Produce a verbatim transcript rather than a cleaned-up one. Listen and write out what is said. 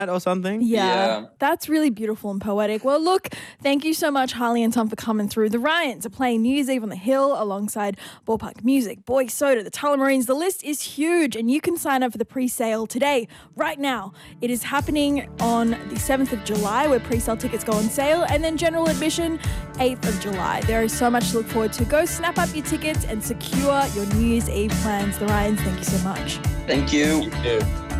or something. Yeah, Yeah. that's really beautiful and poetic. Well, look, thank you so much, Harley and Tom, for coming through. The Ryans are playing New Year's Eve on the Hill alongside Ballpark Music, Boy Soda, the Tullamarines. The list is huge, and you can sign up for the pre-sale today, right now. It is happening on the seventh of July, where pre-sale tickets go on sale, and then general admission, eighth of July. There is so much to look forward to. Go snap up your tickets and secure your New Year's Eve plans. The Ryans, thank you so much. Thank you. You too.